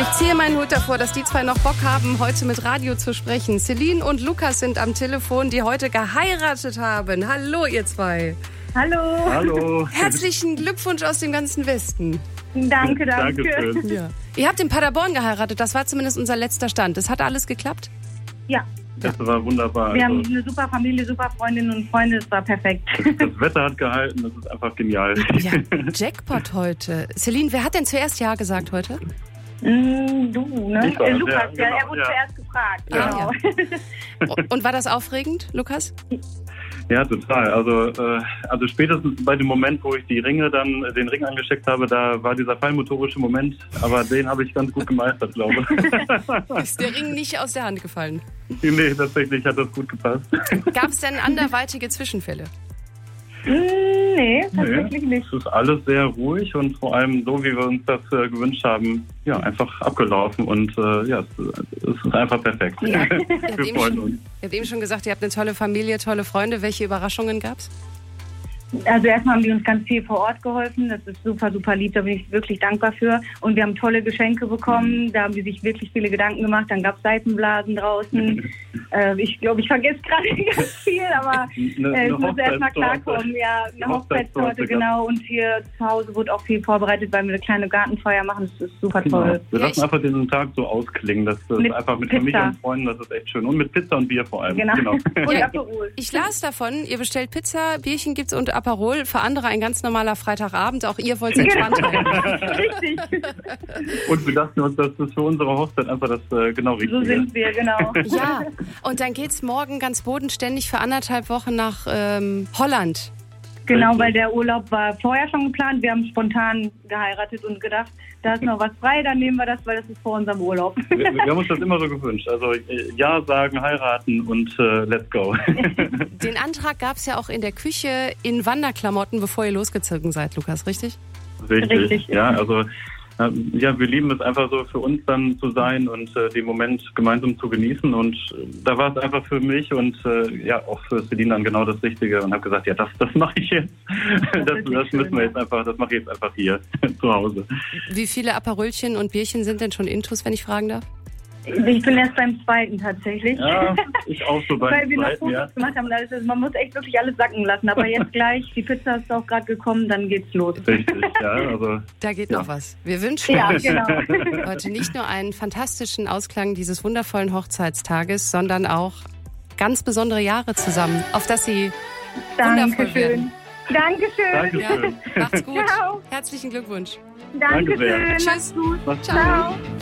Also ich ziehe meinen Hut davor, dass die zwei noch Bock haben, heute mit Radio zu sprechen. Celine und Lukas sind am Telefon, die heute geheiratet haben. Hallo, ihr zwei. Hallo. Hallo. Herzlichen Glückwunsch aus dem ganzen Westen. Danke. Dankeschön. Ja. Ihr habt in Paderborn geheiratet, das war zumindest unser letzter Stand. Das hat alles geklappt? Ja. Das war wunderbar. Wir haben eine super Familie, super Freundinnen und Freunde, es war perfekt. Das Wetter hat gehalten, das ist einfach genial. Ja, Jackpot heute. Celine, wer hat denn zuerst Ja gesagt heute? Du, ne? Ich war's, Lukas, ja, genau, er wurde zuerst gefragt. Ja. Genau. Und war das aufregend, Lukas? Ja, total. Also spätestens bei dem Moment, wo ich den Ring angesteckt habe, da war dieser fallmotorische Moment, aber den habe ich ganz gut gemeistert, glaube ich. Ist der Ring nicht aus der Hand gefallen? Nee, tatsächlich hat das gut gepasst. Gab es denn anderweitige Zwischenfälle? Nee, tatsächlich nicht. Es ist alles sehr ruhig und vor allem so, wie wir uns das gewünscht haben, ja, einfach abgelaufen und es ist einfach perfekt. Ja. Wir freuen uns. Ihr habt eben schon gesagt, ihr habt eine tolle Familie, tolle Freunde. Welche Überraschungen gab's? Also erstmal haben die uns ganz viel vor Ort geholfen. Das ist super, super lieb. Da bin ich wirklich dankbar für. Und wir haben tolle Geschenke bekommen. Da haben die sich wirklich viele Gedanken gemacht. Dann gab es Seifenblasen draußen. Ich glaube, ich vergesse gerade ganz viel, aber ich muss erstmal klarkommen. Ja, eine Hochzeitstorte, genau. Und hier zu Hause wurde auch viel vorbereitet, weil wir eine kleine Gartenfeier machen. Das ist super toll. Wir lassen einfach diesen Tag so ausklingen. Das ist einfach mit Familie und Freunden, das ist echt schön. Und mit Pizza und Bier vor allem. Genau. Und Ja, Aperol. ich las davon, ihr bestellt Pizza, Bierchen gibt's und Aperol. Für andere ein ganz normaler Freitagabend. Auch ihr wollt entspannt werden. Richtig. Und wir dachten uns, das ist für unsere Hochzeit einfach das genau Richtige. So sind wir, genau. Ja, und dann geht's morgen ganz bodenständig für 1,5 Wochen nach Holland. Genau, weil der Urlaub war vorher schon geplant. Wir haben spontan geheiratet und gedacht, da ist noch was frei, dann nehmen wir das, weil das ist vor unserem Urlaub. Wir haben uns das immer so gewünscht. Also Ja sagen, heiraten und let's go. Den Antrag gab's ja auch in der Küche in Wanderklamotten, bevor ihr losgezogen seid, Lukas, richtig? Richtig. Ja, also wir lieben es einfach so für uns dann zu sein und den Moment gemeinsam zu genießen. Und da war es einfach für mich und auch für Celine dann genau das Richtige und habe gesagt, ja, das mache ich jetzt. Das müssen wir jetzt einfach, das mache ich jetzt einfach hier zu Hause. Wie viele Aperolchen und Bierchen sind denn schon intus, wenn ich fragen darf? Ich bin erst beim zweiten tatsächlich. Ja, ich auch so beim Weil wir noch zweiten, Fotos ja. gemacht haben. Also man muss echt wirklich alles sacken lassen. Aber jetzt gleich, die Pizza ist auch gerade gekommen, dann geht's los. Richtig, ja. Also, Da geht noch was. Wir wünschen Ja, euch genau. heute nicht nur einen fantastischen Ausklang dieses wundervollen Hochzeitstages, sondern auch ganz besondere Jahre zusammen, auf dass sie wundervoll werden. Dankeschön. Ja, macht's gut. Ciao. Herzlichen Glückwunsch. Dankeschön. sehr. Macht's gut. Macht's Ciao. gut.